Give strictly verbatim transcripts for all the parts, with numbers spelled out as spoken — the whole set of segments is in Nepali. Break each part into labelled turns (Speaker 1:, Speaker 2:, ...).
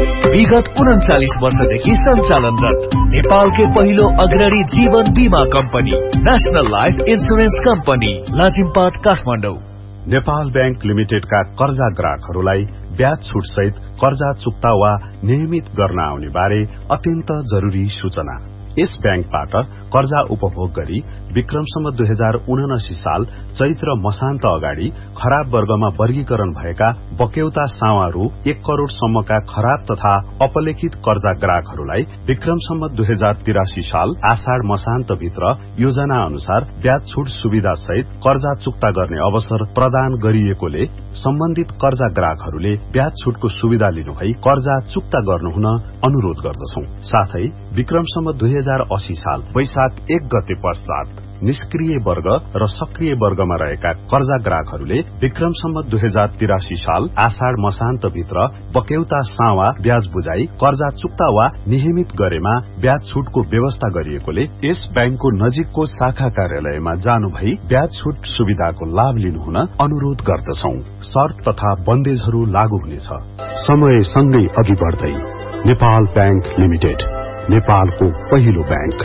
Speaker 1: विगत उन्चालिस वर्षदेखि सञ्चालनरत नेपालकै पहिलो अग्रणी जीवन बीमा company national life insurance company Lazimpat Kathmandu.
Speaker 2: Nepal bank लिमिटेडका कर्जा ग्राहकहरूलाई ब्याज छुट सहित कर्जा चुक्ता वा नियमित गर्न आउने बारे अत्यन्त जरुरी सूचना। यस बैंकबाट कर्जा उपभोग गरी विक्रमसम्म दुई हजार उनासी साल चैत्र मसान्त अगाडि खराब वर्गमा वर्गीकरण भएका बक्यौता सावा रु एक करोड़ सम्मका खराब तथा अपलेखित कर्जा ग्राहकहरूलाई विक्रमसम्म दुई हजार तिरासी साल आषाढ़ मसान्त भित्र योजना अनुसार ब्याज छुट सुविधा सहित कर्जा चुक्ता गर्ने अवसर प्रदान गरिएकोले सम्बन्धित कर्जा ग्राहकहरूले ब्याज छुटको सुविधा लिनुभई कर्जा चुक्ता गर्नुहुन अनुरोध गर्दछौं। साथै विक्रमसम्म दुई हजार अस्सी साल वैशाख एक गते पश्चात निष्क्रिय वर्ग र सक्रिय वर्गमा रहेका कर्जा ग्राहकहरूले विक्रमसम्म दुई हजार तिरासी साल आषाढ़ मसान्त भित्र बक्यौता सावा ब्याज बुझाई कर्जा चुक्ता वा नियमित गरेमा ब्याज छुटको व्यवस्था गरिएकोले यस बैंकको नजिकको शाखा कार्यालयमा जानु भई ब्याज छुट सुविधाको लाभ लिनुहुन अनुरोध गर्दछौं। शर्त तथा बन्देजहरू लागू हुनेछ। समय सँगै अघि बढ्दै नेपाल बैंक लिमिटेड, नेपालको पहिलो बैंक।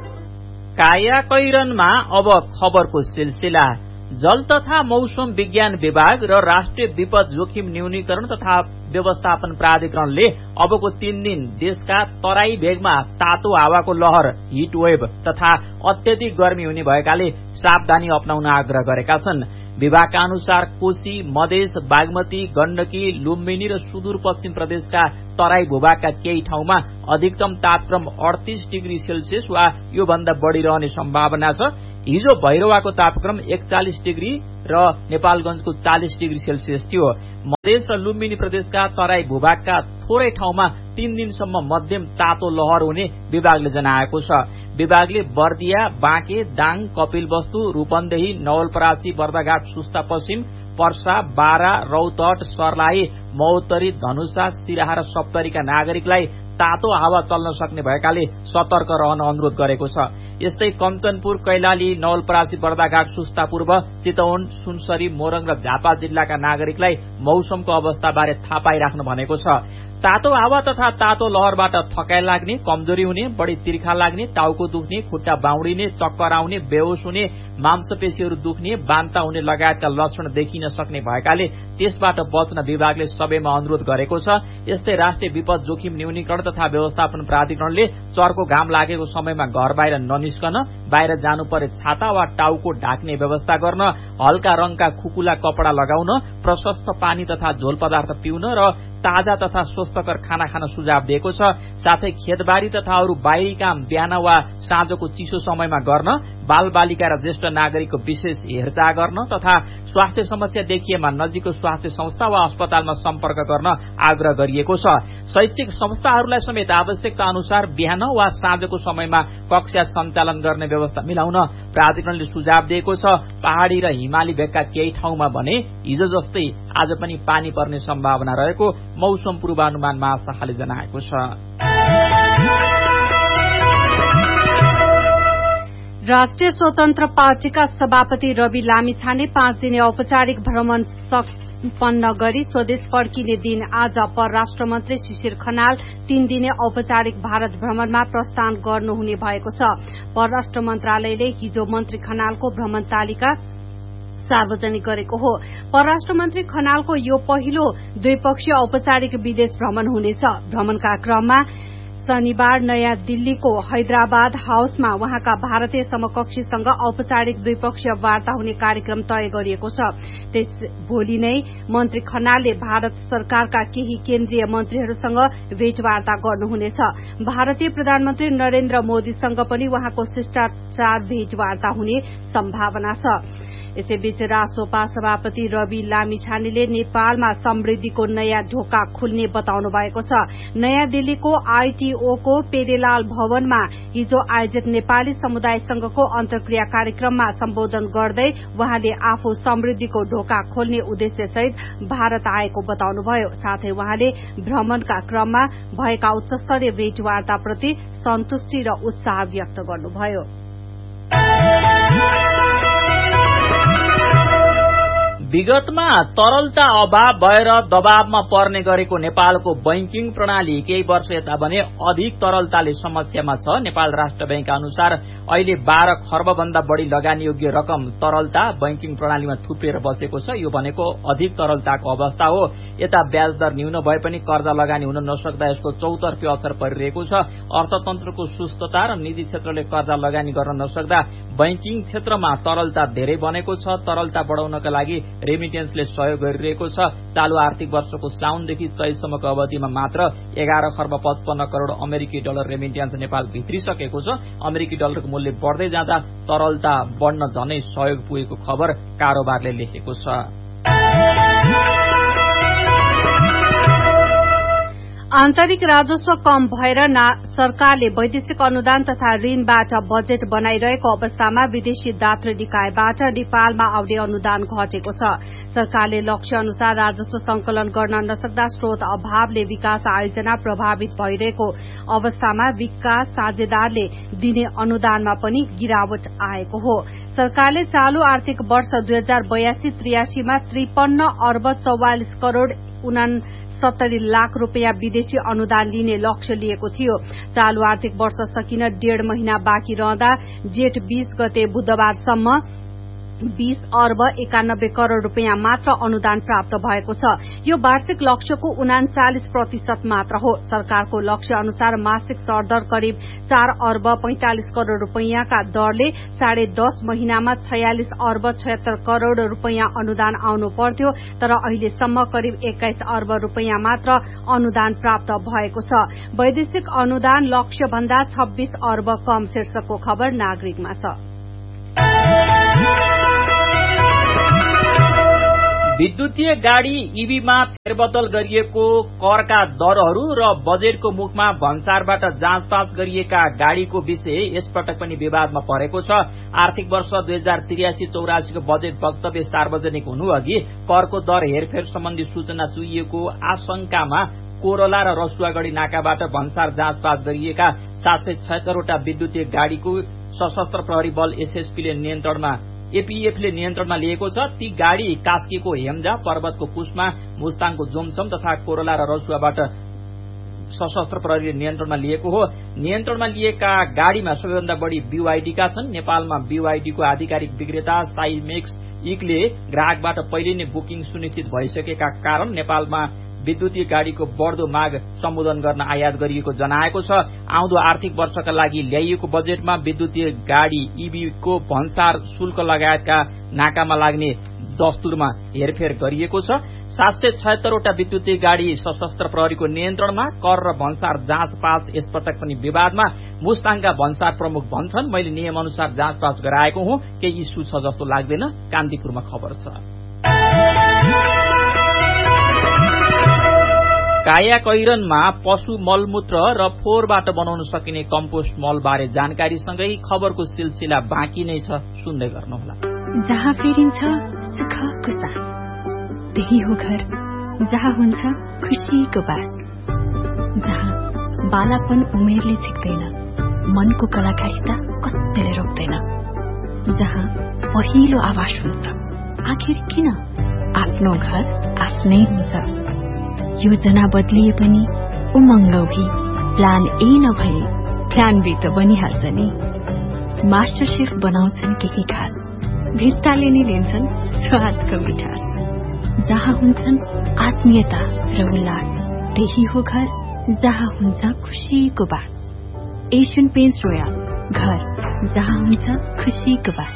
Speaker 3: काया कैरनमा अब खबरको सिलसिला। जल तथा मौसम विज्ञान विभाग र राष्ट्रिय विपद जोखिम न्यूनीकरण तथा व्यवस्थापन प्राधिकरणले अबको तीन दिन देशका तराई भेगमा तातो हावाको लहर, हिट वेभ तथा अत्यधिक गर्मी हुने भएकाले सावधानी अपनाउन आग्रह गरेका छन्। विभागका अनुसार कोशी, मधेस, बागमती, गण्डकी, लुम्बिनी र सुदूरपश्चिम प्रदेशका तराई भूभागका केही ठाउँमा अधिकतम तापक्रम अडतीस डिग्री सेल्सियस वा यो भन्दा बढ़ी रहने सम्भावना छ। हिजो भैरवाको तापक्रम एकचालिस डिग्री र नेपालगंजको चालिस डिग्री सेल्सियस थियो। मधेस र लुम्बिनी प्रदेशका तराई भूभागका थोरै ठाउँमा तीन दिनसम्म मध्यम तातो लहर हुने विभागले जनाएको छ। विभागले बर्दिया, बाँके, दाङ, कपिलवस्तु, रूपन्देही, नवलपरासी, बर्दाघाट, सुस्ता पश्चिम, पर्सा, बारा, रौतहट, सर्लाही, महोत्तरी, धनुषा, सिराहा र सप्तरीका नागरिकलाई तातो हावा चल्न सक्ने भएकाले सतर्क रहन अनुरोध गरेको छ। यस्तै कञ्चनपुर, कैलाली, नवलपरासी, बर्दाघाट, सुस्ता पूर्व, चितवन, सुनसरी, मोरङ र झापा जिल्लाका नागरिकलाई मौसमको अवस्थाबारे थाहा पाइराख्नु भनेको छ। तातो हावा तथा तातो लहरबाट थकाइ लाग्ने, कमजोरी हुने, बढ़ी तिर्खा लाग्ने, टाउको दुख्ने, खुट्टा बाउडिने, चक्कर आउने, बेहोस हुने, मांसपेशीहरू दुख्ने, बान्ता हुने लगायतका लक्षण देखिन सक्ने भएकाले त्यसबाट बच्न विभागले सबैमा अनुरोध गरेको छ। यस्तै राष्ट्रिय विपद जोखिम न्यूनीकरण तथा व्यवस्थापन प्राधिकरणले चर्को घाम लागेको समयमा घर बाहिर ननिस्कन, बाहिर जानु परे छाता वा टाउको ढाक्ने व्यवस्था गर्न, हल्का रंगका खुकुला कपड़ा लगाउन, प्रशस्त पानी तथा झोल पदार्थ पिउन र ताजा तथा स्वस्थकर खाना खान सुझाव दिएको छ। साथै खेतबारी तथा अरू बाहिरी काम बिहान वा साँझको चिसो समयमा गर्न, बाल बालिका र ज्येष्ठ नागरिकको विशेष हेरचाह गर्न तथा स्वास्थ्य समस्या देखिएमा नजिकको स्वास्थ्य संस्था वा अस्पतालमा सम्पर्क गर्न आग्रह गरिएको छ। शैक्षिक संस्थाहरूलाई समेत आवश्यकता अनुसार बिहान वा साँझको समयमा कक्षा सञ्चालन गर्ने व्यवस्था मिलाउन प्राधिकरणले सुझाव दिएको छ। पहाड़ी र हिमाली भेगका केही ठाउँमा भने हिजो जस्तै आज पनि पानी पर्ने सम्भावना रहेको मौसम पूर्वानुमान महाशाखाले जनाएको छ।
Speaker 4: राष्ट्रिय स्वतन्त्र पार्टीका सभापति रवि लामिछाने पाँच दिने औपचारिक भ्रमण सम्पन्न गरी स्वदेश फर्किने दिन आज। परराष्ट्र मन्त्री शिशिर खनाल तीन दिने औपचारिक भारत भ्रमणमा प्रस्थान गर्नुहुने भएको छ। परराष्ट्र मन्त्रालयले हिजो मन्त्री खनालको भ्रमण तालिका सार्वजनिक गरेको हो। परराष्ट्र मन्त्री खनालको यो पहिलो द्विपक्षीय औपचारिक विदेश भ्रमण हुनेछ। भ्रमणका क्रममा शनिबार नयाँ दिल्लीको हैदराबाद हाउसमा उहाँका भारतीय समकक्षीसँग औपचारिक द्विपक्षीय वार्ता हुने कार्यक्रम तय गरिएको छ। त्यस भोलि नै मन्त्री खनालले भारत सरकारका केही केन्द्रीय मन्त्रीहरूसँग भेटवार्ता गर्नुहुनेछ। भारतीय प्रधानमन्त्री नरेन्द्र मोदीसँग पनि उहाँको शिष्टाचार भेटवार्ता हुने सम्भावना छ। यसैबीच रासोपा सभापति रवि लामिछानेले नेपालमा समृद्धिको नयाँ ढोका खुल्ने बताउनु भएको छ। नयाँ दिल्लीको आईटीओको पेदेलाल भवनमा हिजो आयोजित नेपाली समुदाय संघको अन्तर्क्रिया कार्यक्रममा सम्बोधन गर्दै उहाँले आफू समृद्धिको ढोका खोल्ने उद्देश्यसहित भारत आएको बताउनुभयो। साथै उहाँले भ्रमणका क्रममा भएका उच्चस्तरीय भेटवार्ताप्रति सन्तुष्टि र उत्साह व्यक्त गर्नुभयो।
Speaker 3: विगतमा तरलता अभाव भएर दबावमा पर्ने गरेको नेपालको बैंकिङ प्रणाली केही वर्ष यता भने अधिक तरलताले समस्यामा छ। नेपाल राष्ट्र बैंक अनुसार अहिले बाह्र खर्ब भन्दा बढ़ी लगानी योग्य रकम तरलता बैंकिङ प्रणालीमा थुप्रिएर बसेको छ। यो भनेको अधिक तरलताको अवस्था हो। यता ब्याज दर न्यून भए पनि कर्जा लगानी हुन नसक्दा यसको चौतर्फी असर परिरहेको छ। अर्थतन्त्रको सुस्तता र निजी क्षेत्रले कर्जा लगानी गर्न नसक्दा बैंकिङ क्षेत्रमा तरलता धेरै बनेको छ। तरलता बढ़ाउनका लागि रेमिटेन्सले सहयोग गरिरहेको छ। चालू आर्थिक वर्षको साउनदेखि चैतसम्मको अवधिमा मात्र एघार खर्ब पचपन्न करोड़ अमेरिकी डलर रेमिटेन्स नेपाल भित्रिसकेको छ। अमेरिकी डलरको मूल्य बढ़दै जाँदा तरलता बढ्न झनै सहयोग पुगेको खबर कारोबारले लेखेको छ।
Speaker 4: आन्तरिक राजस्व कम भएर सरकारले वैदेशिक अनुदान तथा ऋणबाट बजेट बनाइरहेको अवस्थामा विदेशी दातृ निकायबाट नेपालमा आउने अनुदान घटेको छ। सरकारले लक्ष्य अनुसार राजस्व संकलन गर्न नसक्दा स्रोत अभावले विकास आयोजना प्रभावित भइरहेको अवस्थामा विकास साझेदारले दिने अनुदानमा पनि गिरावट आएको हो। सरकारले चालू आर्थिक वर्ष दुई हजार बयासी त्रियासीमा त्रिपन्न अर्ब चौवालिस करोड़ उना सत्तरी लाख रूपियाँ विदेशी अनुदान लिने लक्ष्य लिएको थियो। चालू आर्थिक वर्ष सकिन डेढ़ महिना बाँकी रहँदा जेठ बीस गते बुधबारसम्म बीस अर्ब एकानब्बे करोड़ रूपियाँ मात्र अनुदान प्राप्त भएको छ। यो वार्षिक लक्ष्यको उनाचालिस प्रतिशत मात्र हो। सरकारको लक्ष्य अनुसार मासिक सरदर करिब चार अर्ब पैंतालिस करोड़ रूपियाँका दरले साढे दस महिनामा छयालिस अर्ब छयत्तर करोड़ रूपियाँ अनुदान आउनु पर्थ्यो, तर अहिलेसम्म करिब एक्काइस अर्ब रूपियाँ मात्र अनुदान प्राप्त भएको छ। वैदेशिक अनुदान लक्ष्य भन्दा छब्बीस अर्ब कम शीर्षकको खबर नागरिकमा छ।
Speaker 3: विद्युतीय गाड़ी ईभीमा फेरबदल गरिएको करका दरहरू र बजेटको मुखमा भन्सारबाट जाँचपाँच गरिएका गाड़ीको विषय यसपटक पनि विवादमा परेको छ। आर्थिक वर्ष दुई हजार त्रियासी चौरासीको बजेट वक्तव्य सार्वजनिक हुनु अघि करको दर हेरफेर सम्बन्धी सूचना चुहिएको आशंकामा कोरला र रसुवागढ़ी नाकाबाट भन्सार जाँचपाँच गरिएका सात सय छयत्तरवटा विद्युतीय गाड़ीको सशस्त्र प्रहरी बल एसएसपीले नियन्त्रणमा एपीएफले नियन्त्रणमा लिएको छ। ती गाड़ी कास्कीको हेम्जा, पर्वतको कुस्मा, मुस्ताङको जोमसम तथा कोरला र रसुवाबाट सशस्त्र प्रहरीले नियन्त्रणमा लिएको हो। नियन्त्रणमा लिएका गाड़ीमा सबैभन्दा बढ़ी बीवाईडीका छन्। नेपालमा बीवाईडीको आधिकारिक विक्रेता साइमेक्स इकले ग्राहकबाट पहिले नै बुकिङ सुनिश्चित भइसकेका कारण नेपालमा विद्युतीय गाड़ीको बढ़दो माग सम्बोधन गर्न आयात गरिएको जनाएको छ। आउँदो आर्थिक वर्षका लागि ल्याइएको बजेटमा विद्युतीय गाड़ी ईभीको भन्सार शुल्क लगायतका नाकामा लाग्ने दस्तुरमा हेरफेर गरिएको छ। सात सय छयत्तरवटा विद्युतीय गाड़ी सशस्त्र प्रहरीको नियन्त्रणमा, कर र भन्सार जाँच पास यसपटक पनि विवादमा। मुस्ताङका भन्सार प्रमुख भन्छन्, मैले नियम अनुसार जाँच पास गराएको हुँ, केही इस्यु छ जस्तो लाग्दैन। कान्तिपुरमा खबर छ। काया कैरनमा पशु मलमूत्र र फोहोरबाट बनाउन सकिने कम्पोस्ट मल बारे जानकारीसँगै खबरको सिलसिला बाँकी नै छ, सुन्दै गर्नुहोला।
Speaker 5: जहाँ फेरिन्छ सुखको सास, त्यही हो घर जहाँ हुन्छ खुसीको बास, जहाँ बालापन उमेरले झिक्दैन, मनको कलाकारिता कत्तिले रोक्दैन, जहाँ पहिलो आवाज हुन्छ आखिर किन आफ्नो घर आफ्नै हुन्छ। योजना बदलिए पनि उमङ्ग भी प्लान ए नभए प्लान बी त बनिहाल्छ नि। मास्टर शेफ बनाउँछन् केही खास, भित्ताले नै लिन्छन् स्वादको मिठास, जहाँ हुन्छन् आत्मीयता र उल्लास, त्यही हो घर जहाँ हुन्छ खुसीको बास। एशियन पेन्ट्स रोयल, घर जहाँ हुन्छ खुसीको बास।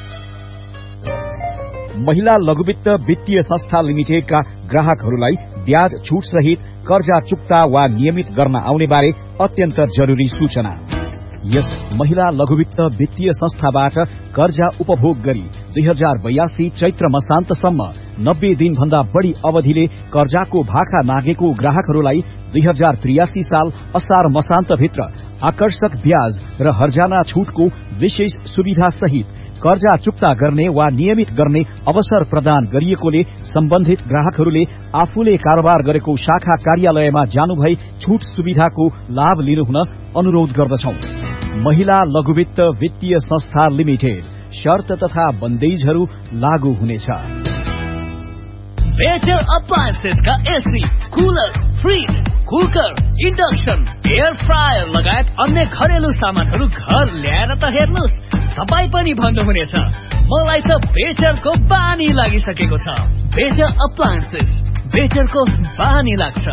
Speaker 6: महिला लघुवित्त वित्तीय संस्था लिमिटेडका ग्राहकहरूलाई ब्याज छूट सहित कर्जा चुक्ता वा नियमित गर्न आउने बारे अत्यन्त जरूरी सूचना। यस महिला लघुवित्त वित्तीय संस्थाबाट कर्जा उपभोग गरी दुई हजार बयासी चैत्र मसान्तसम्म नब्बे दिन भन्दा बढ़ी अवधिले कर्जाको भाका मागेको ग्राहकहरूलाई दुई हजार त्रियासी साल असार मसान्तभित्र आकर्षक ब्याज र हर्जाना छूटको विशेष सुविधा सहित कर्जा चुक्ता गर्ने वा नियमित गर्ने अवसर प्रदान गरिएकोले सम्बन्धित ग्राहकहरूले आफूले कारोबार गरेको शाखा कार्यालयमा जानुभई छूट सुविधाको लाभ लिनुहुन अनुरोध गर्दछौं। महिला लघुवित्त वित्तीय संस्था लिमिटेड, शर्त तथा बन्देजहरू लागू हुनेछ।
Speaker 1: Better अप्लायन्सेसका AC, cooler, fridge, cooker, induction, air fryer लगायत अन्य घरेलु सामानहरू घर ल्याएर त हेर्नुहोस्, तपाईँ पनि भन्नुहुनेछ मलाई त बेटरको बानी लागिसकेको छ। बेटर अप्लायन्सेस, बेटरको बानी लाग्छ।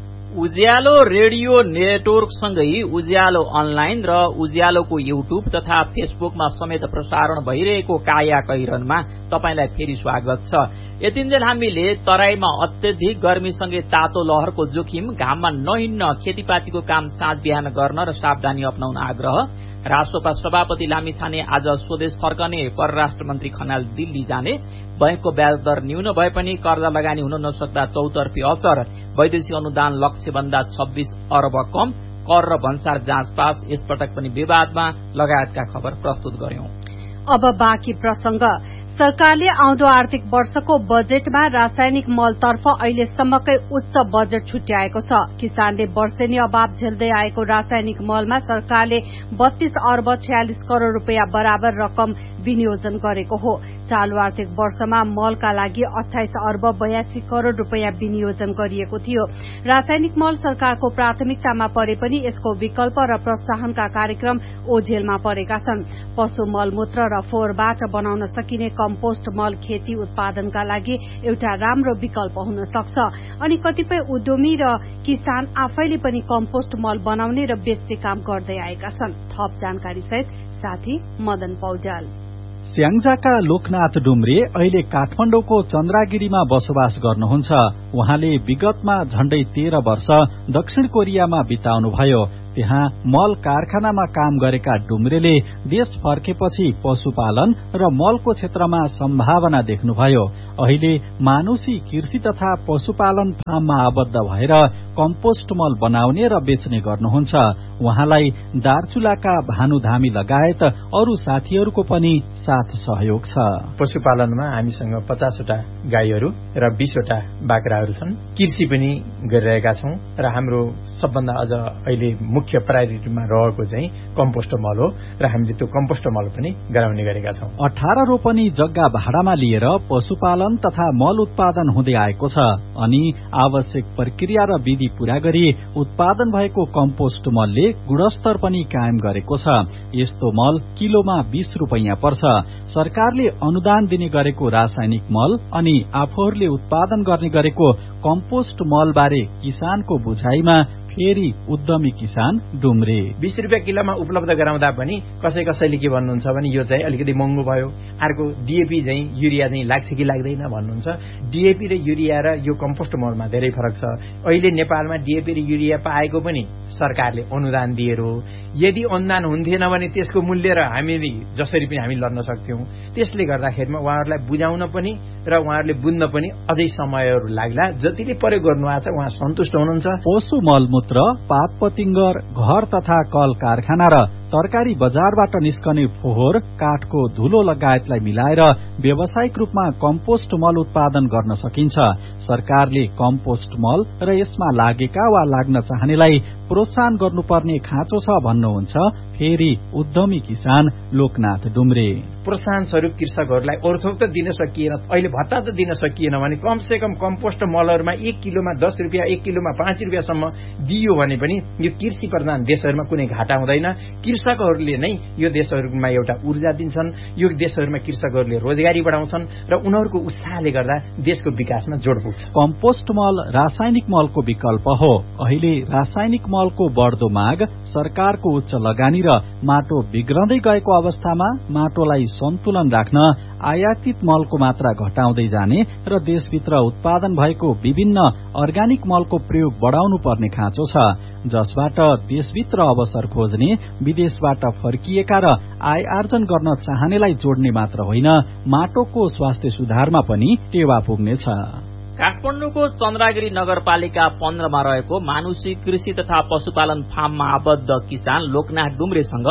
Speaker 3: उज्यालो रेडियो नेटवर्क सँगै उज्यालो अनलाइन र उज्यालोको युट्युब तथा फेसबुकमा समेत प्रसारण भइरहेको काया कैरनमा तपाईलाई फेरि स्वागत छ। यतिन्जेल हामीले तराईमा अत्यधिक गर्मीसँगै तातो लहरको जोखिम, घाममा नहिँड्न, खेतीपातीको काम साँझ बिहान गर्न र सावधानी अपनाउन आग्रह, राष्ट्रपा सभापति लामिछाने आज स्वदेश फर्कने, परराष्ट्र मन्त्री खनाल दिल्ली जाने, बैंकको ब्याज दर न्यून भए पनि कर्जा लगानी हुन नसक्दा चौतर्फी असर, वैदेशिक अनुदान लक्ष्य भन्दा छब्बीस अर्ब कम, कर र भन्सार जाँच पास, यसपटक पनि विवादमा लगायतका खबर प्रस्तुत गर्यौं।
Speaker 4: अब बाँकी प्रसंग। सरकारले आउँदो आर्थिक वर्षको बजेटमा रासायनिक मलतर्फ अहिलेसम्मकै उच्च बजेट छुट्याएको छ। किसानले वर्षेनी अभाव झेल्दै आएको रासायनिक मलमा सरकारले बत्तीस अर्ब छयालिस करोड़ रूपियाँ बराबर रकम विनियोजन गरेको हो। चालू आर्थिक वर्षमा मलका लागि अठाइस अर्ब बयासी करोड़ रूपियाँ विनियोजन गरिएको थियो। रासायनिक मल सरकारको प्राथमिकतामा परे पनि यसको विकल्प र प्रोत्साहनका कार्यक्रम ओझेलमा परेका छन्। पशु मलमूत्र र फोहोरबाट बनाउन सकिने कम्पोस्ट मल खेती उत्पादनका लागि एउटा राम्रो विकल्प हुन सक्छ। अनि कतिपय उद्यमी र किसान आफैले पनि कम्पोस्ट मल बनाउने र बेच्ने काम गर्दै आएका छन्। थप जानकारी सहित साथी मदन पौड्याल।
Speaker 7: स्याङ्जाका लोकनाथ डुम्रे अहिले काठमाडौँको चन्द्रागिरीमा बसोबास गर्नुहुन्छ। उहाँले विगतमा झण्डै तेह्र वर्ष दक्षिण कोरियामा बिताउनुभयो। त्यहाँ मल कारखानामा काम गरेका डुम्रेले देश फर्केपछि पशुपालन र मलको क्षेत्रमा सम्भावना देख्नुभयो। अहिले मानुषी कृषि तथा पशुपालन फार्ममा आबद्ध भएर कम्पोस्ट मल बनाउने र बेच्ने गर्नुहुन्छ। उहाँलाई दार्चुलाका भानुधामी लगायत अरू साथीहरूको पनि साथ सहयोग छ।
Speaker 8: पशुपालनमा हामीसँग पचासवटा गाईहरू र बीसवटा बाख्राहरू छन्। कृषि पनि गरिरहेका छौं र हाम्रो सबभन्दा अझ अहिले मुख्य प्रायोरिटीमा रहेको चाहिँ कम्पोस्ट मल हो र हामीले त्यो कम्पोस्ट मल पनि गराउने गरेका छौं।
Speaker 7: अठार रोपनी जग्गा भाडामा लिएर पशुपालन तथा मल उत्पादन हुँदै आएको छ। अनि आवश्यक प्रक्रिया र विधि पूरा गरी उत्पादन भएको कम्पोस्ट मलले गुणस्तर पनि कायम गरेको छ। यस्तो मल किलोमा बीस रूपैयाँ पर्छ। सरकारले अनुदान दिने गरेको रासायनिक मल अनि आफूहरूले उत्पादन गर्ने गरेको कम्पोस्ट मल बारे किसानको बुझाइमा फेरि उद्यमी किसान डुम्रे।
Speaker 8: बीस रुपियाँ किलोमा उपलब्ध गराउँदा पनि कसै कसैले के भन्नुहुन्छ भने यो चाहिँ अलिकति महँगो भयो, अर्को डीएपी चाहिँ युरिया चाहिँ लाग्छ कि लाग्दैन भन्नुहुन्छ। डीएपी र युरिया र यो कम्पोस्ट मलमा धेरै फरक छ। अहिले नेपालमा डीएपी र युरिया पाएको पनि सरकारले अनुदान दिएर हो। यदि अनुदान हुन्थेन भने त्यसको मूल्य र हामीले जसरी पनि हामी लड्न सक्थ्यौं। त्यसले गर्दाखेरिमा उहाँहरूलाई बुझाउन पनि र उहाँहरूले बुझ्न पनि अझै समयहरू लाग्ला। जतिले प्रयोग गर्नुभएको छ उहाँ सन्तुष्ट हुनुहुन्छ।
Speaker 7: पशु मलमूत्र, पात पतिंगर, घर तथा कल कारखाना र तरकारी बजारबाट निस्कने फोहोर, काठको धुलो लगायतलाई मिलाएर व्यावसायिक रूपमा कम्पोस्ट मल उत्पादन गर्न सकिन्छ। सरकारले कम्पोस्ट मल र यसमा लागेका वा लाग्न चाहनेलाई प्रोत्साहन गर्नुपर्ने खाँचो छ भन्नुहुन्छ फेरि उद्यमी किसान लोकनाथ डुम्रे।
Speaker 8: प्रोत्साहन स्वरूप कृषकहरूलाई अर्थोक त दिन सकिएन, अहिले भत्ता त दिन सकिएन भने कमसे कम कम्पोस्ट मलहरूमा एक किलोमा दस रुपियाँ, एक किलोमा पाँच रुपियाँसम्म दियो भने पनि यो कृषि प्रधान देशहरूमा कुनै घाटा हुँदैन। कृषकहरूले नै यो देशहरूमा एउटा ऊर्जा दिन्छन्। यो देशहरूमा कृषकहरूले रोजगारी बढाउँछन् र उनीहरूको उत्साहले गर्दा देशको विकासमा जोड पुग्छ।
Speaker 7: कम्पोस्ट मल रासायनिक मलको विकल्प हो। अहिले रासायनिक मलको बढ्दो माग, सरकारको उच्च लगानी र माटो बिग्रँदै गएको अवस्थामा माटोलाई सन्तुलन राख्न आयातित मलको मात्रा घटाउँदै जाने र देशभित्र उत्पादन भएको विभिन्न अर्ग्यानिक मलको प्रयोग बढाउनु पर्ने खाँचो छ, जसबाट देशभित्र अवसर खोज्ने, विदेशबाट फर्किएका र आय आर्जन गर्न चाहनेलाई जोड्ने मात्र होइन, माटोको स्वास्थ्य सुधारमा पनि टेवा पुग्नेछ।
Speaker 3: काठमाडौँको चन्द्रागिरी नगरपालिका पन्ध्रमा रहेको मानुषी कृषि तथा पशुपालन फार्ममा आबद्ध किसान लोकनाथ डुम्रेसँग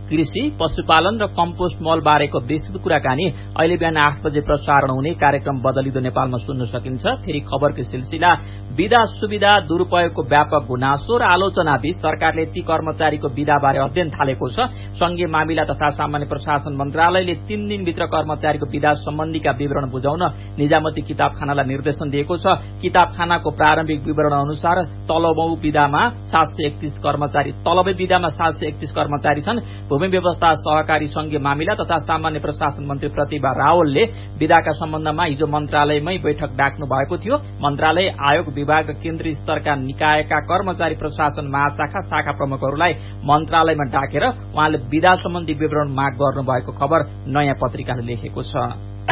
Speaker 3: कृषि, पशुपालन र कम्पोस्ट मल बारेको विस्तृत कुराकानी अहिले बिहान आठ बजे प्रसारण हुने कार्यक्रम बदलिदो नेपालमा सुन्न सकिन्छ। फेरि खबरको सिलसिला, विधा सुविधा दुरूपयोगको व्यापक गुनासो र आलोचना बीच सरकारले ती कर्मचारीको विधाबारे अध्ययन थालेको छ। संघीय मामिला तथा सामान्य प्रशासन मन्त्रालयले तीन दिनभित्र कर्मचारीको विधा सम्बन्धीका विवरण बुझाउन निजामती किताबखानालाई निर्देशन दिएको छ। किताबखानाको प्रारम्भिक विवरण अनुसार तलबौं विधामा सात सय एकतीस कर्मचारी तलबै विधामा सात सय एकतीस कर्मचारी छन्। भूमि व्यवस्था सहकारी संघीय मामिला तथा सामान्य प्रशासन मन्त्री प्रतिभा रावलले विधाका सम्बन्धमा हिजो मन्त्रालयमै बैठक डाक्नु भएको थियो। मन्त्रालय, आयोग, विभाग र केन्द्रीय स्तरका निकायका कर्मचारी प्रशासन महाशाखा शाखा प्रमुखहरूलाई मन्त्रालयमा डाकेर उहाँले विधा सम्बन्धी विवरण माग गर्नुभएको खबर नयाँ पत्रिकाले लेखेको छ।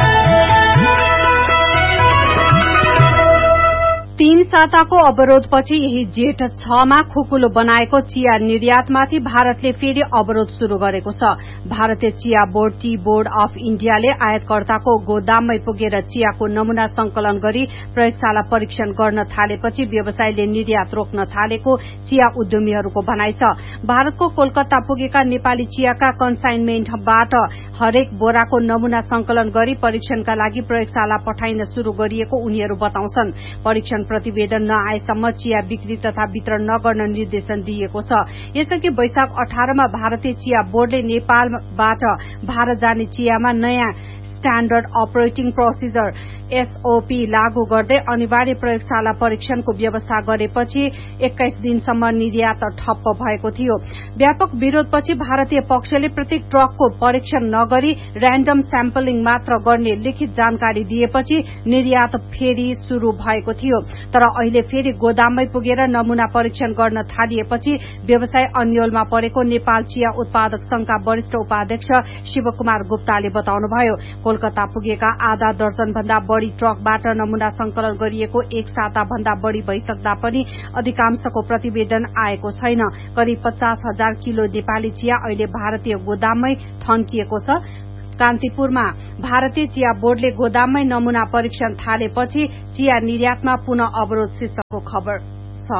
Speaker 4: तीन साताको अवरोधपछि यही जेठ छमा खुकुलो बनाएको चिया निर्यातमाथि भारतले फेरि अवरोध शुरू गरेको छ। भारतीय चिया बोर्ड टी बोर्ड अफ इण्डियाले आयातकर्ताको गोदाममै पुगेर चियाको नमूना संकलन गरी प्रयोगशाला परीक्षण गर्न थालेपछि व्यवसायले निर्यात रोक्न थालेको चिया उद्यमीहरूको भनाइ छ। भारतको कोलकाता पुगेका नेपाली चियाका कन्साइनमेन्टबाट हरेक बोराको नमूना संकलन गरी परीक्षणका लागि प्रयोगशाला पठाइन शुरू गरिएको उनीहरू बताउँछन्। परीक्षण प्रतिवेदन नआएसम्म चिया बिक्री तथा वितरण नगर्न निर्देशन दिएको छ। यसअघि वैशाख अठारमा भारतीय चिया बोर्डले नेपालबाट भारत जाने चियामा नयाँ स्ट्याण्डर्ड अपरेटिङ प्रोसिजर एसओपी लागू गर्दै अनिवार्य प्रयोगशाला परीक्षणको व्यवस्था गरेपछि एक्काइस दिनसम्म निर्यात ठप्प भएको थियो। व्यापक विरोधपछि भारतीय पक्षले प्रत्येक ट्रकको परीक्षण नगरी र्यान्डम स्याम्पलिङ मात्र गर्ने लिखित जानकारी दिएपछि निर्यात फेरि शुरू भएको थियो। तर अहिले फेरि गोदाममै पुगेर नमूना परीक्षण गर्न थालिएपछि व्यवसाय अन्यलमा परेको नेपाल चिया उत्पादक संघका वरिष्ठ उपाध्यक्ष शिवकुमार गुप्ताले बताउनुभयो। कोलकाता पुगेका आधा दर्जन भन्दा बढ़ी ट्रकबाट नमूना संकलन गरिएको एक साता भन्दा बढ़ी भइसक्दा पनि अधिकांशको प्रतिवेदन आएको छैन। करिब पचास हजार किलो नेपाली चिया अहिले भारतीय गोदाममै थन्किएको छ। कान्तिपुरमा भारतीय चिया बोर्डले गोदाममै नमूना परीक्षण थालेपछि चिया निर्यातमा पुनः अवरोध शीर्षकको खबर छ।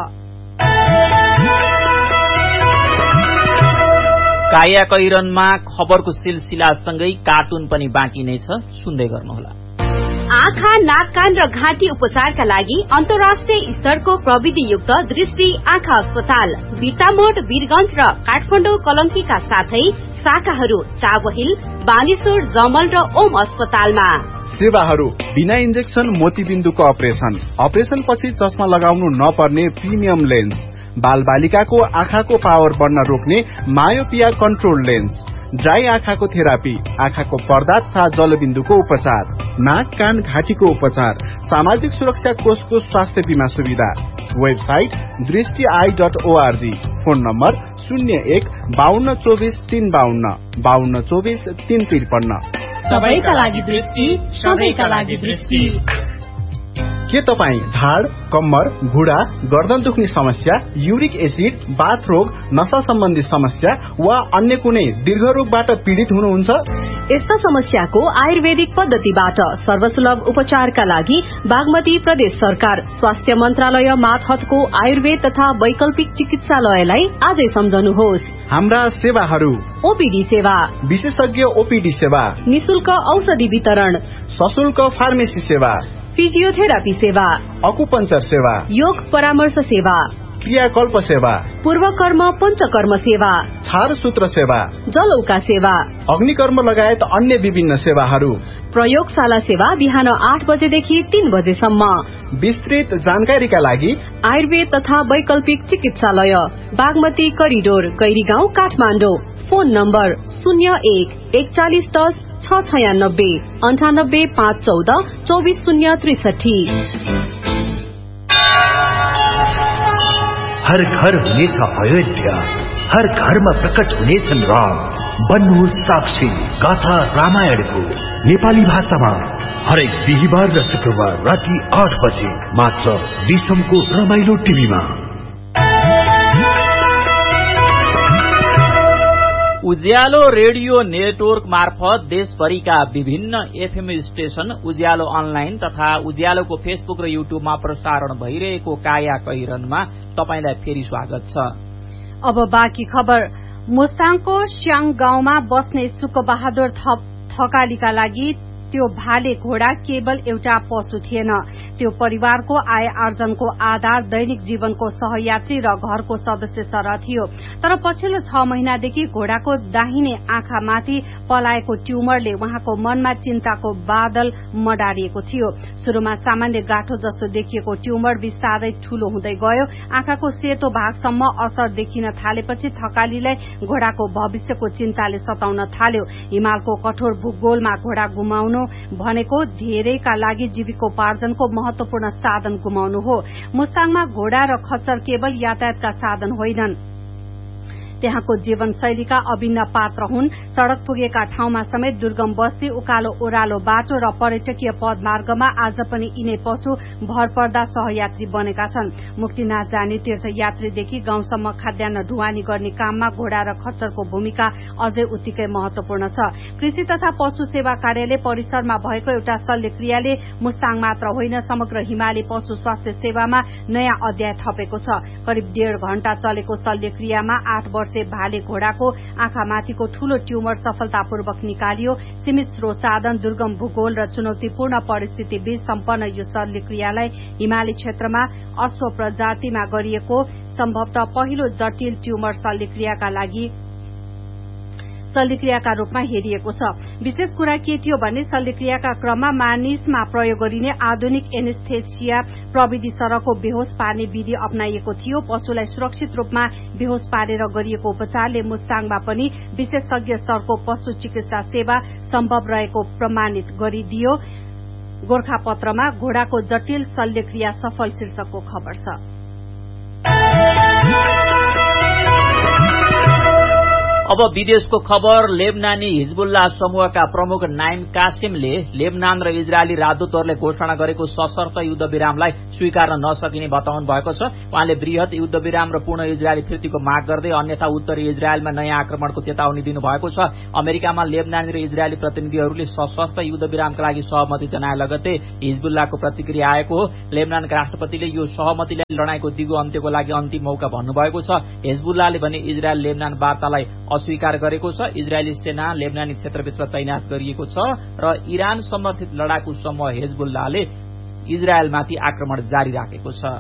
Speaker 3: काया कैरनमा खबरको सिलसिलासँगै कार्टुन पनि बाँकी नै छ, सुन्दै गर्नुहोला।
Speaker 9: आँखा, नाक, कान र घाँटी उपचारका लागि अन्तर्राष्ट्रिय स्तरको प्रविधियुक्त दृष्टि आँखा अस्पताल बिर्तामोड, वीरगंज र काठमाडौँ कलंकीका साथै शाखाहरू चाबहिल, बानेश्वर, जमल र ओम अस्पतालमा।
Speaker 10: सेवाहरू बिना इन्जेक्सन मोतीबिन्दुको अपरेशन, अपरेशन पछि चस्मा लगाउनु नपर्ने प्रिमियम लेन्स, बाल बालिकाको आँखाको पावर बढ्न रोक्ने मायोपिया कन्ट्रोल लेन्स, ड्राई आँखाको थेरापी, आँखाको पर्दा तथा जलबिन्दुको उपचार, नाक, कान, घाँटीको उपचार, सामाजिक सुरक्षा कोषको स्वास्थ्य बीमा सुविधा। वेबसाइट दृष्टि I dot ORG. Phone number शून्य एक बाहन्न चौबिस तीन बाहन्न बाहन्न चौबिस तीन त्रिपन्न।
Speaker 9: सबैका लागि दृष्टि, सबैका लागि दृष्टि।
Speaker 10: के तपाईँ ढाड, कम्मर, घुँडा, गर्दन दुख्ने समस्या, युरिक एसिड, बाथ रोग, नशा सम्बन्धी समस्या वा अन्य कुनै दीर्घ रोगबाट पीड़ित हुनुहुन्छ?
Speaker 9: यस्ता समस्याको आयुर्वेदिक पद्धतिबाट सर्वसुलभ उपचारका लागि बागमती प्रदेश सरकार स्वास्थ्य मन्त्रालय मातहतको आयुर्वेद तथा वैकल्पिक चिकित्सालयलाई आजै सम्झनुहोस्।
Speaker 10: हाम्रा सेवाहरू:
Speaker 9: ओपीडी सेवा,
Speaker 10: विशेषज्ञ ओपीडी सेवा,
Speaker 9: निशुल्क औषधि वितरण,
Speaker 10: सशुल्क फार्मेसी सेवा,
Speaker 9: फिजियोथेरापी सेवा,
Speaker 10: अकुपञ्चर सेवा,
Speaker 9: योग परामर्श सेवा,
Speaker 10: क्रियाकल्प सेवा,
Speaker 9: पूर्वकर्म पञ्चकर्म सेवा,
Speaker 10: छारसूत्र सेवा,
Speaker 9: जलौका सेवा,
Speaker 10: अग्निकर्म लगायत अन्य विभिन्न सेवाहरू।
Speaker 9: प्रयोगशाला सेवा बिहान आठ बजेदेखि तीन बजेसम्म।
Speaker 10: विस्तृत जानकारीका लागि
Speaker 9: आयुर्वेद तथा वैकल्पिक चिकित्सालय Bagmati corridor, Gairigaun, Kathmandu. Phone number शून्य एक एकचालिस दस छ छयानब्बे अन्ठानब्बे पाँच चौध चौबिस शून्य त्रिसठी।
Speaker 11: हर घर हुनेछ अयोध्या, हर घरमा प्रकट हुनेछन् राम। बन्नुहोस् साक्षी गाथा रामायणको नेपाली भाषामा हरेक बिहिबार र शुक्रबार राति आठ बजे मात्र विश्वको रमाइलो टिभीमा।
Speaker 3: उज्यालो रेडियो नेटवर्क मार्फत देशभरिका विभिन्न एफएम स्टेशन, उज्यालो अनलाइन तथा उज्यालोको फेसबुक र युट्युबमा प्रसारण भइरहेको काया कैरनमा तपाईंलाई फेरि स्वागत छ।
Speaker 4: अब बाँकी खबर। मुस्ताङको स्याङ गाउँमा बस्ने सुकबहादुर थकालीका लागि त्यो भाले घोडा केवल एउटा पशु थिएन, त्यो परिवारको आय आर्जनको आधार, दैनिक जीवनको सहयात्री र घरको सदस्य सरह थियो। तर पछिल्लो छ महिनादेखि घोडाको दाहिने आँखामाथि पलाएको ट्युमरले उहाँको मनमा चिन्ताको बादल मडारिएको थियो। शुरूमा सामान्य गाँठो जस्तो देखिएको ट्युमर बिस्तारै ठूलो हुँदै गयो। आँखाको सेतो भागसम्म असर देखिन थालेपछि थकालीलाई घोडाको भविष्यको चिन्ताले सताउन थाल्यो। हिमालको कठोर भूगोलमा घोडा गुमाउनु भनेको धेरैका लागि जीविकोपार्जनको महत्वपूर्ण साधन गुमाउनु हो। मुस्ताङमा घोडा र खच्चर केवल यातायातका साधन होइनन्, त्यहाँको जीवनशैलीका अभिन्न पात्र हुन्। सड़क पुगेका ठाउँमा समेत दुर्गम बस्ती, उकालो ओह्रालो बाटो र पर्यटकीय पदमार्गमा आज पनि यिनै पशु भरपर्दा सहयात्री बनेका छन्। मुक्तिनाथ जाने तीर्थयात्रीदेखि गाउँसम्म खाद्यान्न ढुवानी गर्ने काममा घोडा र खच्चरको भूमिका अझै उत्तिकै महत्वपूर्ण छ। कृषि तथा पशु सेवा कार्यालय परिसरमा भएको एउटा शल्यक्रियाले मुस्ताङ मात्र होइन, समग्र हिमाली पशु स्वास्थ्य सेवामा नयाँ अध्याय थपेको छ। करिब डेढ़ घण्टा चलेको शल्यक्रियामा आठ वर्ष भाले घोडाको आँखामाथिको ठूलो ट्युमर सफलतापूर्वक निकालियो। सीमित स्रोत साधन, दुर्गम भूगोल र चुनौतीपूर्ण परिस्थिति बीच सम्पन्न यो शल्यक्रियालाई हिमाली क्षेत्रमा अश्व प्रजातिमा गरिएको सम्भवतः पहिलो जटिल ट्युमर शल्यक्रियाका लागि शल्यक्रियाका रूपमा हेरिएको छ। विशेष कुरा के थियो भने शल्यक्रियाका क्रममा मानिसमा प्रयोग गरिने आधुनिक एनेस्थेसिया प्रविधि सरहको बेहोस पार्ने विधि अपनाइएको थियो। पशुलाई सुरक्षित रूपमा बेहोस पारेर गरिएको उपचारले मुस्ताङमा पनि विशेषज्ञ स्तरको पशु चिकित्सा सेवा सम्भव रहेको प्रमाणित गरिदियो। गोर्खापत्रमा घोडाको जटिल शल्यक्रिया सफल शीर्षकको खबर छ।
Speaker 3: अब विदेशको खबर। लेबनानी हिजबुल्लाह समूहका प्रमुख नाइम कासिमले लेबनान र इजरायली राजदूतहरूले घोषणा गरेको सशर्त युद्ध विरामलाई स्वीकार्न नसकिने बताउनु भएको छ। उहाँले वृहत युद्ध विराम र पूर्ण इजरायली फिर्तीको माग गर्दै अन्यथा उत्तरी इजरायलमा नयाँ आक्रमणको चेतावनी दिनुभएको छ। अमेरिकामा लेबनानी र इजरायली प्रतिनिधिहरूले सशर्त युद्ध विरामका लागि सहमति जनाए लगत्तै हिजबुल्लाहको प्रतिक्रिया आएको हो। लेबनानका राष्ट्रपतिले यो सहमतिलाई लडाईँको दिगो अन्त्यको लागि अन्तिम मौका भन्नुभएको छ। हिजबुल्लाहले भने इजरायल लेबनान वार्तालाई अस्वीकार गरेको छ। इजरायली सेना लेबनानी क्षेत्रभित्र तैनात गरिएको छ र इरान समर्थित लडाकु समूह हिजबुल्लाहले इजरायलमाथि आक्रमण जारी राखेको छ।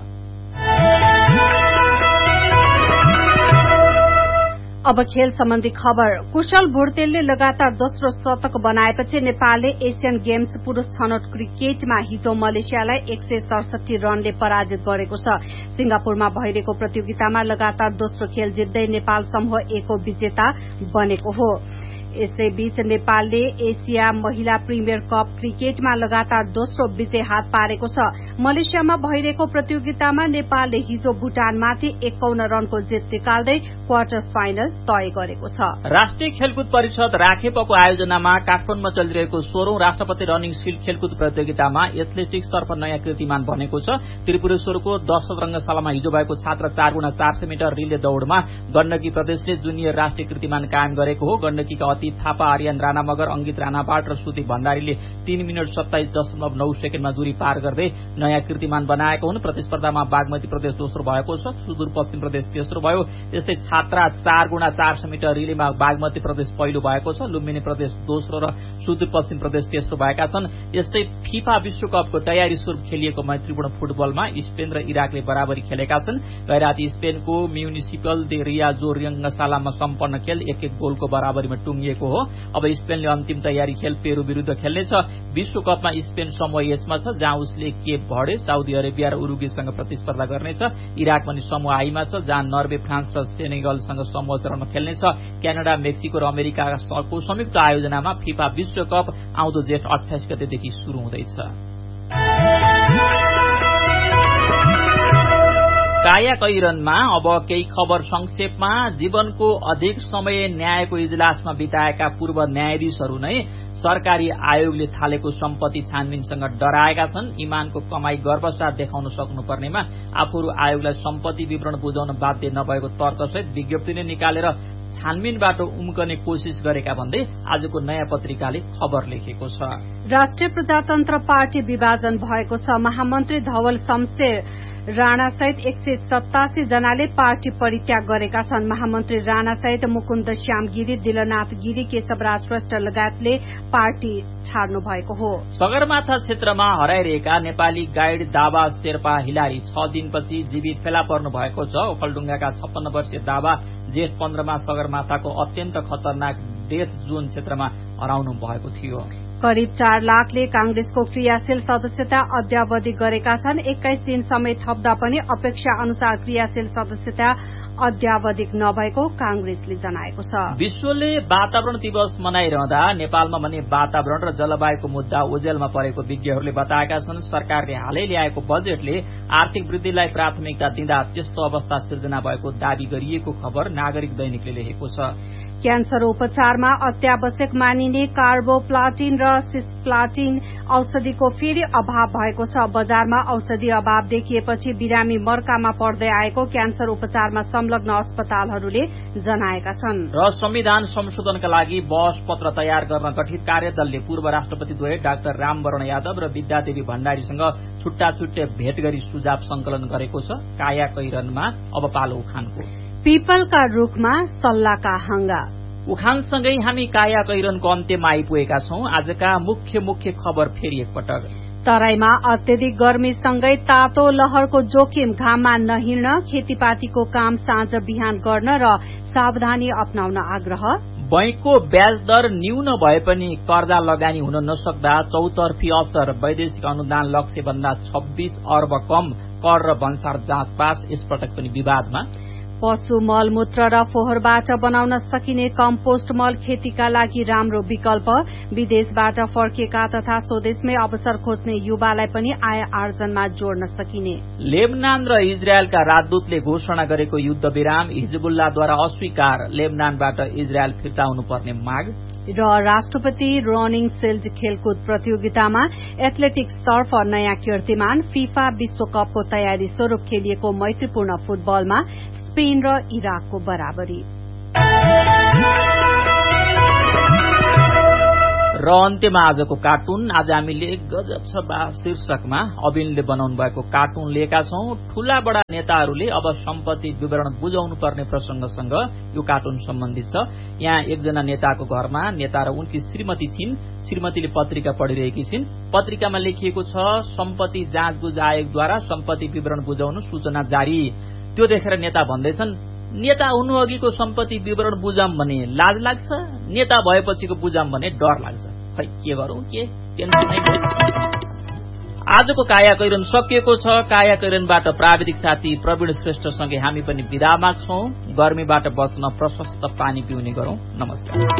Speaker 4: अब खेल सम्बन्धी खबर। कुशल भुर्तेलले लगातार दोस्रो शतक बनाएपछि नेपालले एसियन गेम्स पुरूष छनौट क्रिकेटमा हिजो मलेसियालाई एक सय सडसठी रनले पराजित गरेको छ। सिंगापुरमा भइरहेको प्रतियोगितामा लगातार दोस्रो खेल जित्दै नेपाल समूह ए को विजेता बनेको हो। यसैबीच नेपालले एसिया महिला प्रिमियर कप क्रिकेटमा लगातार दोस्रो विजय हात पारेको छ। मलेसियामा भइरहेको प्रतियोगितामा नेपालले हिजो भुटानमाथि एकाउन्न रनको जित निकाल्दै क्वार्टर फाइनल तय गरेको छ।
Speaker 3: राष्ट्रिय खेलकुद परिषद राखेपको आयोजनामा काठमाडौँमा चलिरहेको सोह्रौं राष्ट्रपति रनिङ सिल्ड खेलकुद प्रतियोगितामा एथलेटिक्सतर्फ नयाँ कीर्तिमान बनेको छ। त्रिपुरेश्वरको दशरथ रंगशालामा हिजो भएको छात्र चार गुणा चार सय मिटर रिले दौड़मा गण्डकी प्रदेशले जुनियर राष्ट्रिय कीर्तिमान कायम गरेको हो। गण्डकीका अतीत थापा, आर्यन राणा मगर, अंकित राणापाट र श्रुति भण्डारीले तीन मिनट सत्ताइस दशमलव नौ सेकेण्डमा दूरी पार गर्दै नयाँ कीर्तिमान बनाएको हुन्। प्रतिस्पर्धामा बागमती प्रदेश दोस्रो भएको छ, सुदूरपश्चिम प्रदेश तेस्रो भयो। त्यस्तै छात्रा चार गुणा चार सय मिटर रिलेमा बागमती प्रदेश पहिलो भएको छ, लुम्बिनी प्रदेश दोस्रो र सुदूरपश्चिम प्रदेश तेस्रो भएका छन्। यस्तै फिफा विश्वकपको तयारी स्वरूप खेलिएको मैत्रीपूर्ण फुटबलमा स्पेन र इराकले बराबरी खेलेका छन्। गैराती स्पेनको म्युनिसिपल दे रियाजो रंगशालामा सम्पन्न खेल एक एक गोलको बराबरीमा टुंगिएको हो। अब स्पेनले अन्तिम तयारी खेल पेरू विरूद्ध खेल्नेछ। विश्वकपमा स्पेन समूह एचमा छ, जहाँ उसले केप भर्डे, साउदी अरेबिया र उरुग्वेसँग प्रतिस्पर्धा गर्नेछ। इराक पनि समूह आईमा छ, जहाँ नर्वे, फ्रान्स र सेनेगलसँग समूह चरणमा खेल्नेछ। क्यानाडा, मेक्सिको र अमेरिकाको संयुक्त आयोजनामा फिफा विश्वकप आउँदो जेठ अठाइस गतेदेखि शुरू हुँदैछ। काया कैरनमा अब केही खबर संक्षेपमा। जीवनको अधिक समय न्यायको इजलासमा बिताएका पूर्व न्यायाधीशहरू नै सरकारी आयोगले थालेको सम्पत्ति छानबिनसँग डराएका छन्। इमानको कमाई गर्वसाथ देखाउन सक्नुपर्नेमा आफूहरू आयोगलाई सम्पत्ति विवरण बुझाउन बाध्य नभएको तर्कसहित विज्ञप्ति नै निकालेर छानबिनबाट उम्कने कोशिश गरेका भन्दै आजको नयाँ पत्रिकाले खबर लेखेको छ।
Speaker 4: राष्ट्रिय प्रजातन्त्र पार्टी विभाजन भएको छ। महामन्त्री धवल शमशेर राणा सहित एक सय सतासी जनाले पार्टी परित्याग गरेका छन्। महामन्त्री राणा सहित मुकुन्द श्याम गिरी, दिलनाथ गिरी, केशवराज श्रेष्ठ लगायतले पार्टी छाड्नु भएको हो।
Speaker 3: सगरमाथा क्षेत्रमा हराइरहेका नेपाली गाइड दावा शेर्पा हिलारी छ दिनपछि जीवित फेला पर्नु भएको छ। ओखलढुङ्गाका छप्पन्न वर्षीय दावा जेठ पन्ध्रमा सगरमाथाको अत्यन्त खतरनाक डेथ जोन क्षेत्रमा हराउनु भएको थियो।
Speaker 4: करिब चार लाखले कांग्रेसको क्रियाशील सदस्यता अद्यावधि गरेका छन्। एक्काइस दिन समय थप्दा पनि अपेक्षा अनुसार क्रियाशील सदस्यता अद्यावधिक नभएको कांग्रेसले जनाएको छ।
Speaker 3: विश्वले वातावरण दिवस मनाइरहँदा नेपालमा भने वातावरण र जलवायुको मुद्दा ओझेलमा परेको विज्ञहरूले बताएका छन्। सरकारले हालै ल्याएको बजेटले आर्थिक वृद्धिलाई प्राथमिकता दिँदा त्यस्तो अवस्था सिर्जना भएको दावी गरिएको खबर नागरिक दैनिकले लेखेको छ।
Speaker 4: क्यान्सर उपचारमा अत्यावश्यक मानिने कार्बोप्लाटिन र सिस्प्लाटिन औषधिको फेरि अभाव भएको छ। बजारमा औषधि अभाव देखिएपछि बिरामी मर्कामा पर्दै आएको क्यान्सर उपचारमा संलग्न अस्पतालहरूले जनाएका छन्।
Speaker 3: र संविधान संशोधनका लागि बहस पत्र तयार गर्न गठित कार्यदलले पूर्व राष्ट्रपतिद्वय डाक्टर रामवरण यादव र विद्यादेवी भण्डारीसँग छुट्टा छुट्टै भेट गरी सुझाव संकलन गरेको छ। काया कैरनमा अब पालो उखानको।
Speaker 4: पीपलका रूखमा सल्लाहका हंगा।
Speaker 3: उखानसँगै हामी काया कैरनको अन्त्यमा आइपुगेका छौं। आजका मुख्य मुख्य खबर फेरि एकपटक।
Speaker 4: तराईमा अत्यधिक गर्मीसँगै तातो लहरको जोखिम, घाममा नहिँड्न, खेतीपातीको काम साँझ बिहान गर्न र सावधानी अपनाउन आग्रह।
Speaker 3: बैंकको ब्याज दर न्यून भए पनि कर्जा लगानी हुन नसक्दा चौतर्फी असर, वैदेशिक अनुदान लक्ष्य भन्दा छब्बीस अर्ब कम, कर र भन्सार जाँच पास यसपटक पनि विवादमा।
Speaker 4: पशु मलमूत्र र फोहोरबाट बनाउन सकिने कम्पोस्ट मल खेतीका लागि राम्रो विकल्प। विदेशबाट फर्केका तथा स्वदेशमै अवसर खोज्ने युवालाई पनि आय आर्जनमा जोड्न सकिने।
Speaker 3: लेबनान र इजरायलका राजदूतले घोषणा गरेको युद्ध विराम हिजबुल्लाद्वारा अस्वीकार, लेबनानबाट इजरायल फिर्ता हुनुपर्ने माग।
Speaker 4: र राष्ट्रपति रनिङ सिल्ड खेलकुद प्रतियोगितामा एथलेटिक्सतर्फ नयाँ कीर्तिमान। फिफा विश्वकपको तयारी स्वरूप खेलिएको मैत्रीपूर्ण फुटबलमा स्पेन र इराकको बराबरी।
Speaker 3: र अन्त्यमा आजको कार्टुन। आज हामीले गजब छ बा शीर्षकमा अविनले बनाउनु भएको कार्टुन लिएका छौं। ठूला बड़ा नेताहरूले अब सम्पत्ति विवरण बुझाउनु पर्ने प्रसंगसँग यो कार्टुन सम्बन्धित छ। यहाँ एकजना नेताको घरमा नेता र उनकी श्रीमती छिन्। श्रीमतीले पत्रिका पढिरहेकी छिन्। पत्रिकामा लेखिएको छ सम्पत्ति जाँचबुझ आयोगद्वारा सम्पत्ति विवरण बुझाउनु सूचना जारी। त्यो देखेर नेता भन्दैछन्, नेता हुनु अघिको सम्पत्ति विवरण बुझाम भने लाज लाग्छ, नेता भएपछिको बुझाम भने डर लाग्छ। खै के गरौं, के टेन्सन नै भयो। आजको काया कैरन सकिएको छ। काया कैरनबाट प्राविधिक साथी प्रवीण श्रेष्ठसँगै हामी पनि विदा माग्छौं। गर्मीबाट बच्न प्रशस्त पानी पिउने गरौं। नमस्कार।